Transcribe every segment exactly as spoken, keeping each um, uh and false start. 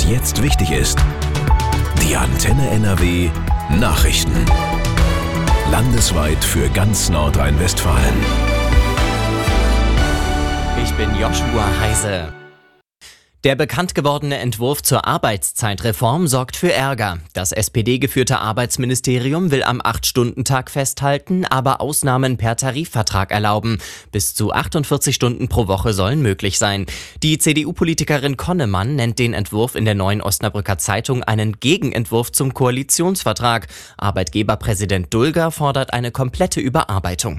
was jetzt wichtig ist. Die Antenne N R W Nachrichten. Landesweit für ganz Nordrhein-Westfalen. Ich bin Joshua Heise. Der bekannt gewordene Entwurf zur Arbeitszeitreform sorgt für Ärger. Das S P D-geführte Arbeitsministerium will am acht-Stunden-Tag festhalten, aber Ausnahmen per Tarifvertrag erlauben. Bis zu achtundvierzig Stunden pro Woche sollen möglich sein. Die C D U-Politikerin Konnemann nennt den Entwurf in der Neuen Osnabrücker Zeitung einen Gegenentwurf zum Koalitionsvertrag. Arbeitgeberpräsident Dulger fordert eine komplette Überarbeitung.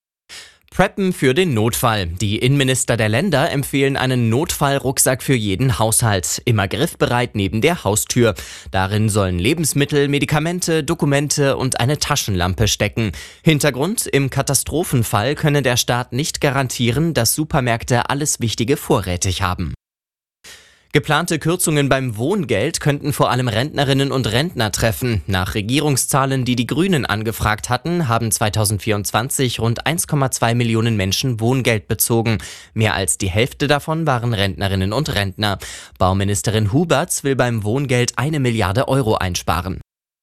Preppen für den Notfall. Die Innenminister der Länder empfehlen einen Notfallrucksack für jeden Haushalt. Immer griffbereit neben der Haustür. Darin sollen Lebensmittel, Medikamente, Dokumente und eine Taschenlampe stecken. Hintergrund: Im Katastrophenfall könne der Staat nicht garantieren, dass Supermärkte alles Wichtige vorrätig haben. Geplante Kürzungen beim Wohngeld könnten vor allem Rentnerinnen und Rentner treffen. Nach Regierungszahlen, die die Grünen angefragt hatten, haben zweitausendvierundzwanzig rund eins Komma zwei Millionen Menschen Wohngeld bezogen. Mehr als die Hälfte davon waren Rentnerinnen und Rentner. Bauministerin Huberts will beim Wohngeld eine Milliarde Euro einsparen.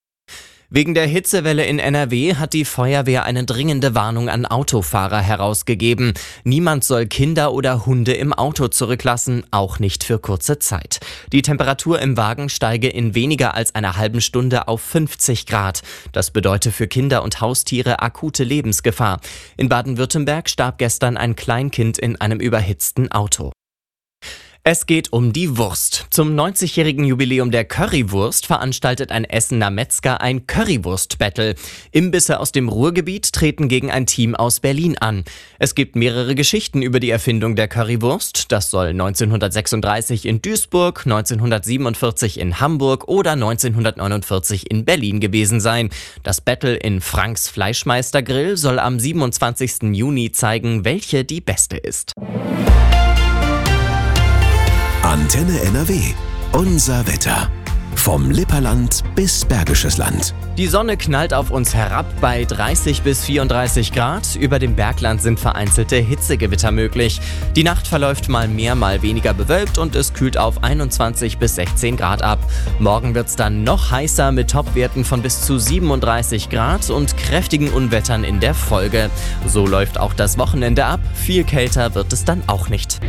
Wegen der Hitzewelle in N R W hat die Feuerwehr eine dringende Warnung an Autofahrer herausgegeben. Niemand soll Kinder oder Hunde im Auto zurücklassen, auch nicht für kurze Zeit. Die Temperatur im Wagen steige in weniger als einer halben Stunde auf fünfzig Grad. Das bedeutet für Kinder und Haustiere akute Lebensgefahr. In Baden-Württemberg starb gestern ein Kleinkind in einem überhitzten Auto. Es geht um die Wurst. Zum neunzigjährigen Jubiläum der Currywurst veranstaltet ein Essener Metzger ein Currywurst-Battle. Imbisse aus dem Ruhrgebiet treten gegen ein Team aus Berlin an. Es gibt mehrere Geschichten über die Erfindung der Currywurst. Das soll neunzehnhundertsechsunddreißig in Duisburg, neunzehnhundertsiebenundvierzig in Hamburg oder neunzehnhundertneunundvierzig in Berlin gewesen sein. Das Battle in Franks Fleischmeister-Grill soll am siebenundzwanzigsten Juni zeigen, welche die beste ist. Antenne N R W. Unser Wetter. Vom Lipperland bis Bergisches Land. Die Sonne knallt auf uns herab bei dreißig bis vierunddreißig Grad. Über dem Bergland sind vereinzelte Hitzegewitter möglich. Die Nacht verläuft mal mehr, mal weniger bewölkt und es kühlt auf einundzwanzig bis sechzehn Grad ab. Morgen wird's dann noch heißer mit Topwerten von bis zu siebenunddreißig Grad und kräftigen Unwettern in der Folge. So läuft auch das Wochenende ab. Viel kälter wird es dann auch nicht.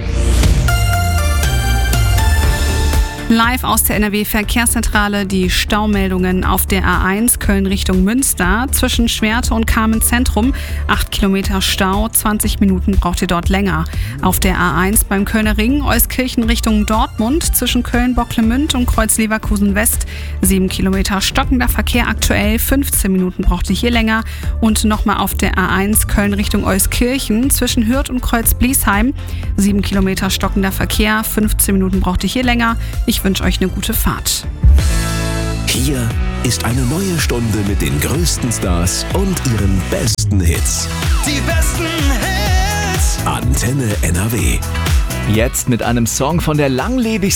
Live aus der N R W-Verkehrszentrale die Staumeldungen auf der A eins Köln Richtung Münster. Zwischen Schwerte und Kamen Zentrum acht Kilometer Stau, zwanzig Minuten braucht ihr dort länger. Auf der A eins beim Kölner Ring Euskirchen Richtung Dortmund zwischen Köln-Bocklemünd und Kreuz Leverkusen West sieben Kilometer stockender Verkehr aktuell, fünfzehn Minuten braucht ihr hier länger. Und nochmal auf der A eins Köln Richtung Euskirchen zwischen Hürth und Kreuz Bliesheim sieben Kilometer stockender Verkehr, fünfzehn Minuten braucht ihr hier länger. Ich Ich wünsche euch eine gute Fahrt. Hier ist eine neue Stunde mit den größten Stars und ihren besten Hits. Die besten Hits. Antenne N R W. Jetzt mit einem Song von der langlebigsten